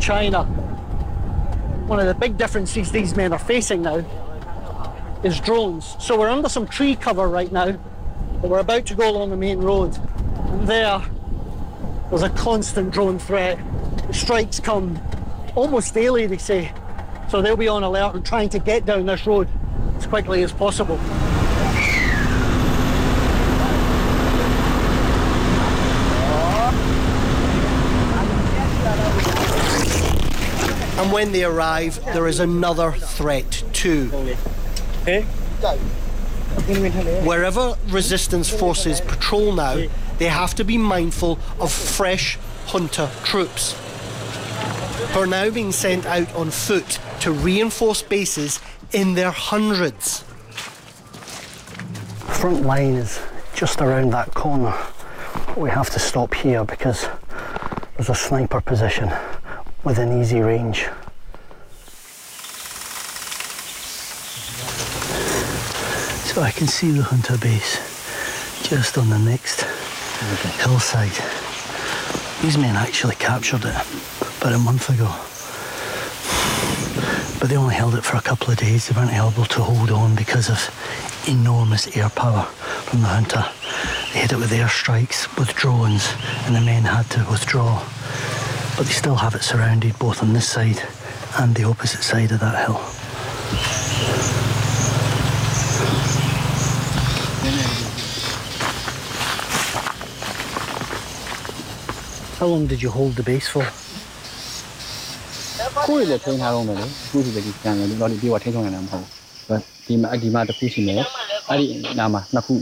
China. One of the big differences these men are facing now is drones. So we're under some tree cover right now, but we're about to go along the main road. And there's a constant drone threat. The strikes come almost daily, they say. So they'll be on alert and trying to get down this road as quickly as possible. And when they arrive, there is another threat too. Wherever resistance forces patrol now, they have to be mindful of fresh junta troops, who are now being sent out on foot to reinforce bases in their hundreds. The front line is just around that corner. We have to stop here because there's a sniper position within easy range. So I can see the junta base just on the next hillside. These men actually captured it about a month ago, but they only held it for a couple of days. They weren't able to hold on because of enormous air power from the junta. They hit it with airstrikes, with drones, and the men had to withdraw. But they still have it surrounded both on this side and the opposite side of that hill. How long did you hold the base for? ကိုယ်လည်းထိန်းထားတော့မယ်လေကိုယ်စီလည်းကြံတယ်တော့ဒီပြောထိန်းဆောင်ရတာမဟုတ်ဘူးဒီမှာတစ်ခုရှိမယ်အဲ့ဒီနာမှာနှစ်ခု